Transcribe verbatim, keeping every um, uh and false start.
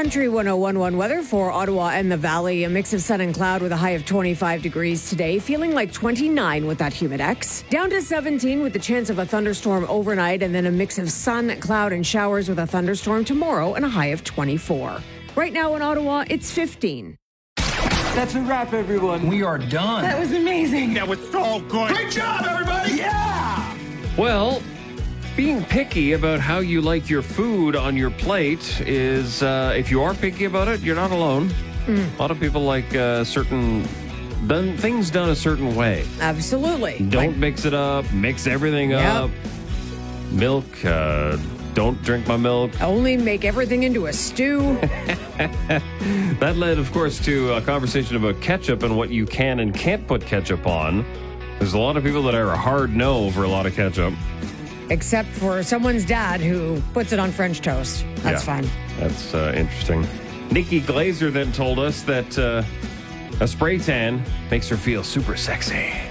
Country one oh one point one weather for Ottawa and the Valley. A mix of sun and cloud with a high of twenty-five degrees today. Feeling like twenty-nine with that Humidex. Down to seventeen with the chance of a thunderstorm overnight. And then a mix of sun, cloud, and showers with a thunderstorm tomorrow and a high of twenty-four. Right now in Ottawa, it's fifteen. That's a wrap, everyone. We are done. That was amazing. That was so good. Great job, everybody. Yeah! Well, being picky about how you like your food on your plate is, uh, if you are picky about it, you're not alone. Mm. A lot of people like uh, certain done things done a certain way. Absolutely. Don't like, mix it up. Mix everything yep. up. Milk. Uh, don't drink my milk. Only make everything into a stew. That led, of course, to a conversation about ketchup and what you can and can't put ketchup on. There's a lot of people that are a hard no for a lot of ketchup. Except for someone's dad who puts it on French toast. That's yeah, fine. That's uh, interesting. Nikki Glazer then told us that uh, a spray tan makes her feel super sexy.